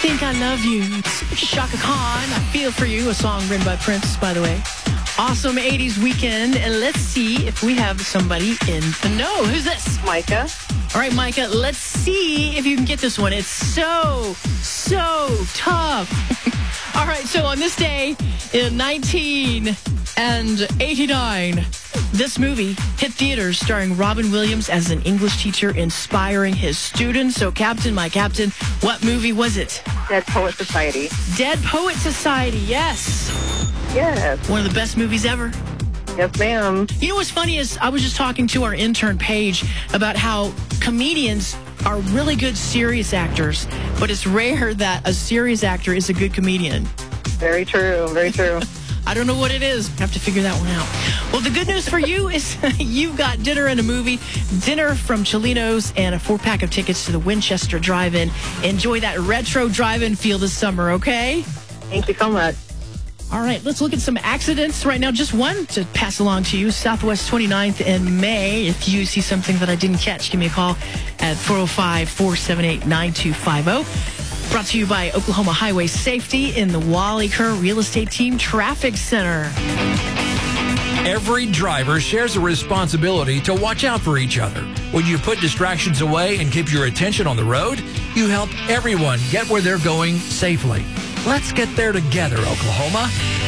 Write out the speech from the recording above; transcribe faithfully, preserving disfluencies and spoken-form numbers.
Think I Love You. It's Shaka Khan, I Feel For You, a song written by Prince, by the way. Awesome eighties weekend. And let's see if we have somebody in the know. Who's this? Micah. All right, Micah, let's see if you can get this one. It's so, so tough. All right, so on this day in nineteen eighty-nine, this movie hit theaters starring Robin Williams as an English teacher inspiring his students. So, Captain, my Captain, what movie was it? Dead Poet Society. Dead Poet Society, yes. Yes. One of the best movies ever. Yes, ma'am. You know what's funny is I was just talking to our intern, Paige, about how comedians are really good serious actors, but it's rare that a serious actor is a good comedian. Very true. Very true. I don't know what it is. I have to figure that one out. Well, the good news for you is you've got dinner and a movie, dinner from Cholinos, and a four-pack of tickets to the Winchester Drive-In. Enjoy that retro drive-in feel this summer, okay? Thank you so much. All right, let's look at some accidents right now. Just one to pass along to you. Southwest twenty-ninth and May. If you see something that I didn't catch, give me a call at four oh five, four seven eight, nine two five oh. Brought to you by Oklahoma Highway Safety in the Wally Kerr Real Estate Team Traffic Center. Every driver shares a responsibility to watch out for each other. When you put distractions away and keep your attention on the road, you help everyone get where they're going safely. Let's get there together, Oklahoma.